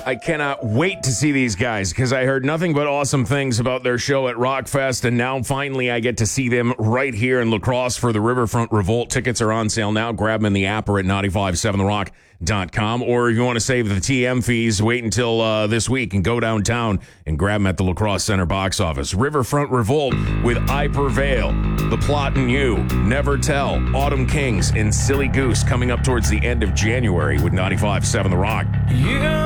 I cannot wait to see these guys because I heard nothing but awesome things about their show at Rockfest, and now finally I get to see them right here in La Crosse for the Riverfront Revolt. Tickets are on sale now. Grab them in the app or at 957therock.com. Or if you want to save the TM fees, wait until this week and go downtown and grab them at the La Crosse Center box office. Riverfront Revolt with I Prevail, The Plot and You, Never Tell, Autumn Kings, and Silly Goose coming up towards the end of January with 95.7 The Rock. You